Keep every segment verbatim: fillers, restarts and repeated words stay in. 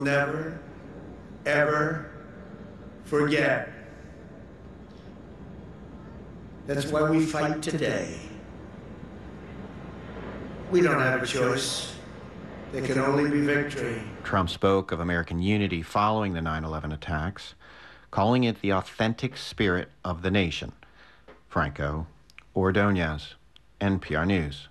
Never, ever forget. That's why we fight today. We don't have a choice. There can only be victory. Trump spoke of American unity following the nine eleven attacks, calling it the authentic spirit of the nation. Franco Ordonez, N P R News.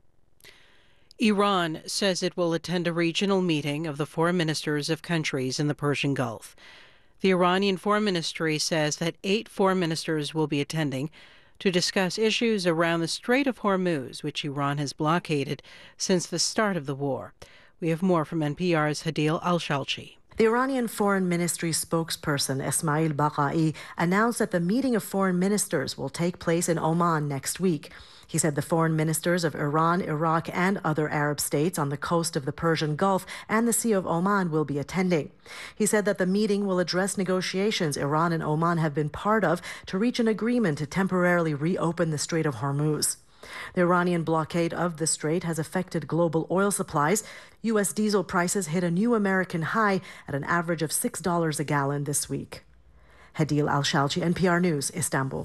Iran says it will attend a regional meeting of the foreign ministers of countries in the Persian Gulf. The Iranian Foreign Ministry says that eight foreign ministers will be attending to discuss issues around the Strait of Hormuz, which Iran has blockaded since the start of the war. We have more from N P R's Hadil Al-Shalchi. The Iranian Foreign Ministry spokesperson Esmail Baqai announced that the meeting of foreign ministers will take place in Oman next week. He said the foreign ministers of Iran, Iraq, and other Arab states on the coast of the Persian Gulf and the Sea of Oman will be attending. He said that the meeting will address negotiations Iran and Oman have been part of to reach an agreement to temporarily reopen the Strait of Hormuz. The Iranian blockade of the strait has affected global oil supplies. U S diesel prices hit a new American high at an average of six dollars a gallon this week. Hadil Al-Shalchi, N P R News, Istanbul.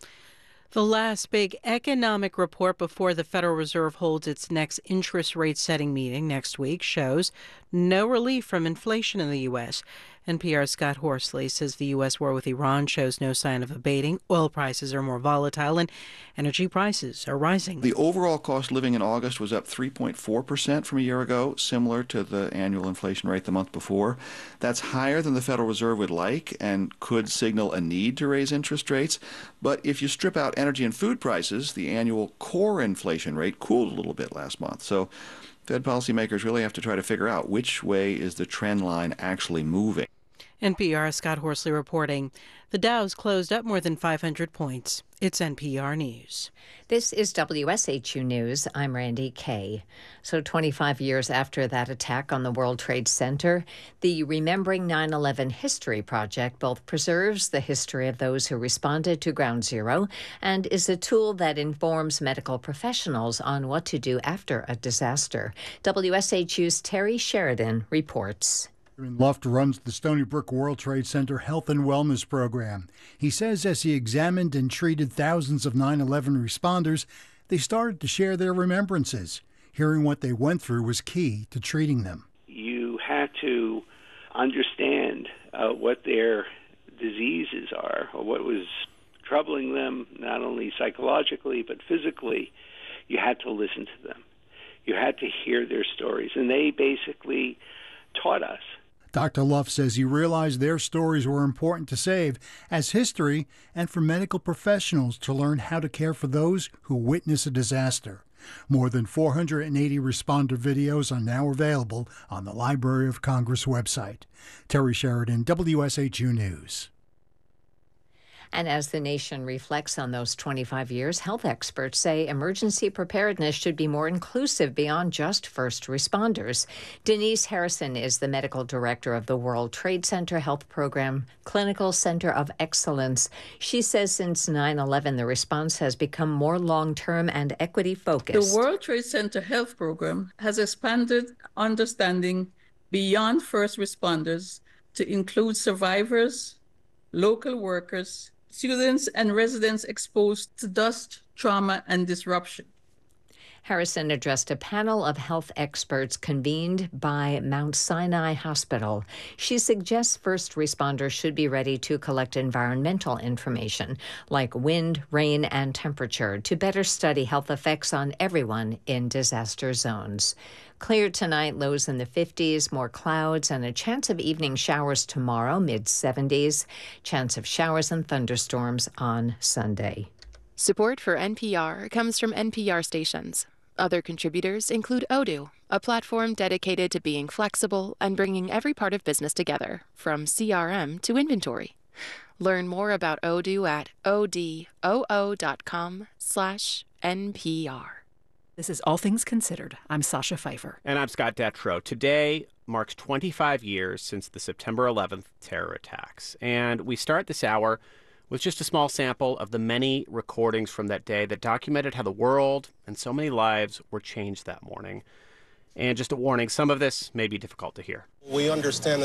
The last big economic report before the Federal Reserve holds its next interest rate setting meeting next week shows no relief from inflation in the U S. N P R's Scott Horsley says the U S war with Iran shows no sign of abating. Oil prices are more volatile and energy prices are rising. The overall cost of living in August was up three point four percent from a year ago, similar to the annual inflation rate the month before. That's higher than the Federal Reserve would like and could signal a need to raise interest rates. But if you strip out energy and food prices, the annual core inflation rate cooled a little bit last month. So Fed policymakers really have to try to figure out which way is the trend line actually moving. N P R's Scott Horsley reporting. The Dow's closed up more than five hundred points. It's N P R News. This is W S H U News. I'm Randy Kay. So twenty-five years after that attack on the World Trade Center, the Remembering nine eleven History Project both preserves the history of those who responded to Ground Zero and is a tool that informs medical professionals on what to do after a disaster. W S H U's Terry Sheridan reports. Luft runs the Stony Brook World Trade Center Health and Wellness Program. He says as he examined and treated thousands of nine eleven responders, they started to share their remembrances. Hearing what they went through was key to treating them. You had to understand uh, what their diseases are, or what was troubling them, not only psychologically but physically. You had to listen to them. You had to hear their stories, and they basically taught us. Doctor Luff says he realized their stories were important to save as history and for medical professionals to learn how to care for those who witness a disaster. More than four hundred eighty responder videos are now available on the Library of Congress website. Terry Sheridan, W S H U News. And as the nation reflects on those twenty-five years, health experts say emergency preparedness should be more inclusive beyond just first responders. Denise Harrison is the medical director of the World Trade Center Health Program Clinical Center of Excellence. She says since nine eleven, the response has become more long-term and equity-focused. The World Trade Center Health Program has expanded understanding beyond first responders to include survivors, local workers, students and residents exposed to dust, trauma, and disruption. Harrison addressed a panel of health experts convened by Mount Sinai Hospital. She suggests first responders should be ready to collect environmental information like wind, rain, and temperature to better study health effects on everyone in disaster zones. Clear tonight, lows in the fifties, more clouds, and a chance of evening showers tomorrow, mid seventies. Chance of showers and thunderstorms on Sunday. Support for N P R comes from N P R stations. Other contributors include Odoo, a platform dedicated to being flexible and bringing every part of business together, from C R M to inventory. Learn more about Odoo at odoo.com slash NPR. This is All Things Considered. I'm Sasha Pfeiffer. And I'm Scott Detrow. Today marks twenty-five years since the September eleventh terror attacks. And we start this hour with just a small sample of the many recordings from that day that documented how the world and so many lives were changed that morning. And just a warning, some of this may be difficult to hear. We understand